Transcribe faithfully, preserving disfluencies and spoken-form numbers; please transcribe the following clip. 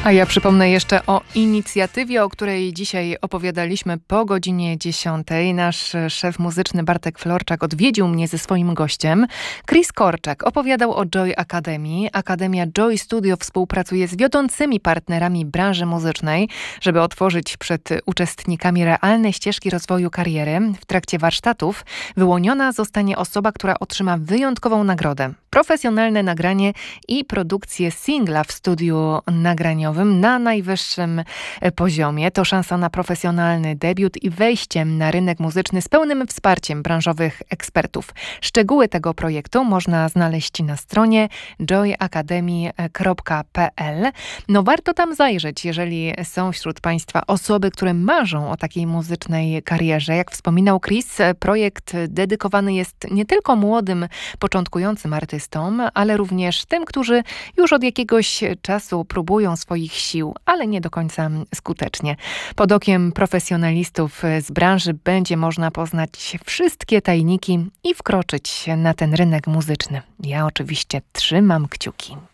A ja przypomnę jeszcze o inicjatywie, o której dzisiaj opowiadaliśmy po godzinie dziesiątej. Nasz szef muzyczny Bartek Florczak odwiedził mnie ze swoim gościem. Chris Korczak opowiadał o Joy Academy. Akademia Joy Studio współpracuje z wiodącymi partnerami branży muzycznej, żeby otworzyć przed uczestnikami realne ścieżki rozwoju kariery. W trakcie warsztatów wyłoniona zostanie osoba, która otrzyma wyjątkową nagrodę. Profesjonalne nagranie i produkcję singla w studiu nagraniowym na najwyższym poziomie. To szansa na profesjonalny debiut i wejście na rynek muzyczny z pełnym wsparciem branżowych ekspertów. Szczegóły tego projektu można znaleźć na stronie joy academy kropka p l. No warto tam zajrzeć, jeżeli są wśród Państwa osoby, które marzą o takiej muzycznej karierze. Jak wspominał Chris, projekt dedykowany jest nie tylko młodym, początkującym artystom, ale również tym, którzy już od jakiegoś czasu próbują swoich sił, ale nie do końca skutecznie. Pod okiem profesjonalistów z branży będzie można poznać wszystkie tajniki i wkroczyć na ten rynek muzyczny. Ja oczywiście trzymam kciuki.